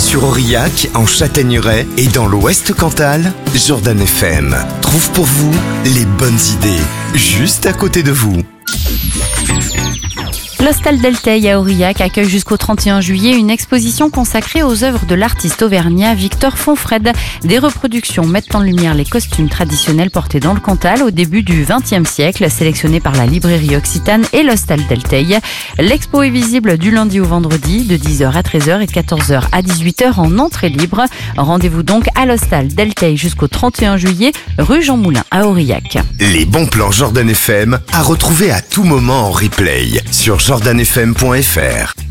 Sur Aurillac, en Châtaigneraie et dans l'Ouest Cantal, Jordan FM trouve pour vous les bonnes idées, juste à côté de vous. L'Hostal Delteil à Aurillac accueille jusqu'au 31 juillet une exposition consacrée aux œuvres de l'artiste auvergnat Victor Fonfred. Des reproductions mettent en lumière les costumes traditionnels portés dans le Cantal au début du XXe siècle, sélectionnés par la librairie Occitane et l'Hostal Delteil. L'expo est visible du lundi au vendredi de 10h à 13h et de 14h à 18h en entrée libre. Rendez-vous donc à l'Hostal Delteil jusqu'au 31 juillet, rue Jean Moulin à Aurillac. Les bons plans Jordan FM à retrouver à tout moment en replay sur jordanfm.fr.